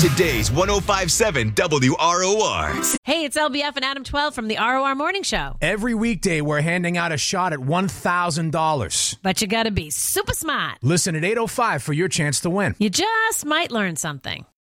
Today's 105.7 WROR. Hey, it's LBF and Adam 12 from the ROR Morning Show. Every weekday, we're handing out a shot at $1,000. But you gotta be super smart. Listen at 8:05 for your chance to win. You just might learn something.